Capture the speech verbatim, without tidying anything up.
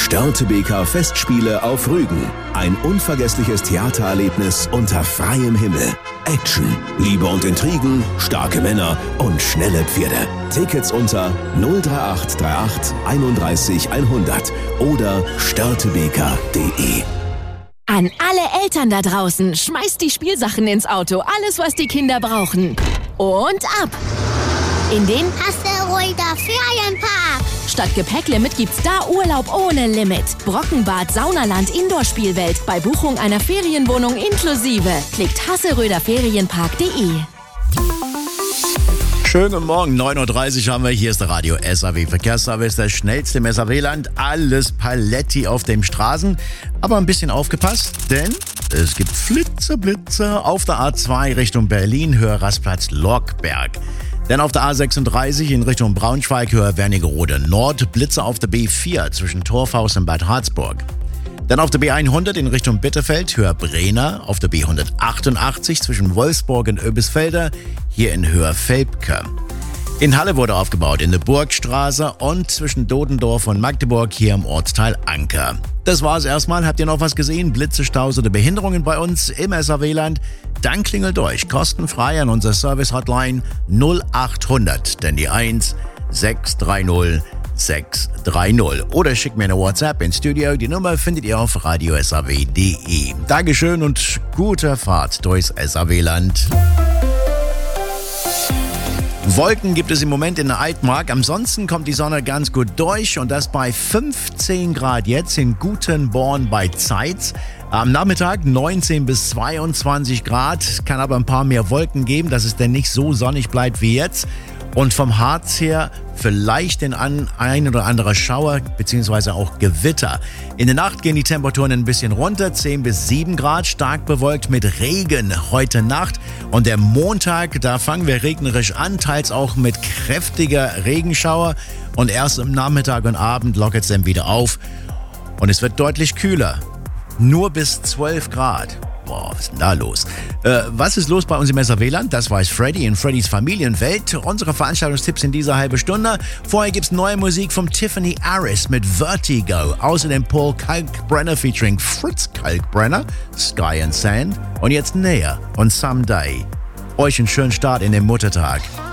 Störtebeker Festspiele auf Rügen. Ein unvergessliches Theatererlebnis unter freiem Himmel. Action, Liebe und Intrigen, starke Männer und schnelle Pferde. Tickets unter null drei acht drei acht einunddreißig hundert oder störtebeker punkt de. An alle Eltern da draußen, schmeißt die Spielsachen ins Auto. Alles, was die Kinder brauchen. Und ab! In den Asteroider Ferienpark. Statt Gepäcklimit gibt's da Urlaub ohne Limit. Brockenbad, Saunaland, Indoor-Spielwelt. Bei Buchung einer Ferienwohnung inklusive. Klickt hasseröder ferienpark punkt de. Schönen guten Morgen, neun Uhr dreißig haben wir. Hier ist der Radio S A W Verkehrsservice, der schnellste im S A W-Land. Alles Paletti auf den Straßen. Aber ein bisschen aufgepasst, denn es gibt Flitzeblitze auf der A zwei Richtung Berlin, Höhe Rastplatz Lockberg. Dann auf der A sechsunddreißig in Richtung Braunschweig, Höhe Wernigerode Nord, Blitze auf der B vier zwischen Torfhaus und Bad Harzburg. Dann auf der B hundert in Richtung Bitterfeld, Höhe Brenner, auf der B hundertachtundachtzig zwischen Wolfsburg und Oebisfelder, hier in Höhe Velpke. In Halle wurde aufgebaut, in der Burgstraße und zwischen Dodendorf und Magdeburg, hier im Ortsteil Anker. Das war's erstmal. Habt ihr noch was gesehen? Blitze, Staus oder Behinderungen bei uns im S A W-Land? Dann klingelt durch, kostenfrei an unserer Service-Hotline null acht hundert, denn die eins sechs drei null sechs drei null. Oder schickt mir eine WhatsApp ins Studio. Die Nummer findet ihr auf radio s a w punkt de. Dankeschön und gute Fahrt durchs S A W-Land. Wolken gibt es im Moment in der Altmark. Ansonsten kommt die Sonne ganz gut durch und das bei fünfzehn Grad jetzt in Gutenborn bei Zeitz. Am Nachmittag neunzehn bis zweiundzwanzig Grad. Kann aber ein paar mehr Wolken geben, dass es denn nicht so sonnig bleibt wie jetzt. Und vom Harz her vielleicht den an, ein oder andere Schauer bzw. auch Gewitter. In der Nacht gehen die Temperaturen ein bisschen runter, zehn bis sieben Grad, stark bewölkt mit Regen heute Nacht. Und der Montag, da fangen wir regnerisch an, teils auch mit kräftiger Regenschauer. Und erst am Nachmittag und Abend lockert es dann wieder auf. Und es wird deutlich kühler. Nur bis zwölf Grad. Boah, was ist denn da los? Äh, was ist los bei uns im S A W-Land? Das weiß Freddy in Freddys Familienwelt. Unsere Veranstaltungstipps in dieser halben Stunde. Vorher gibt's neue Musik vom Tiffany Aris mit Vertigo. Außerdem Paul Kalkbrenner featuring Fritz Kalkbrenner, Sky and Sand. Und jetzt Näher und Someday. Euch einen schönen Start in den Muttertag.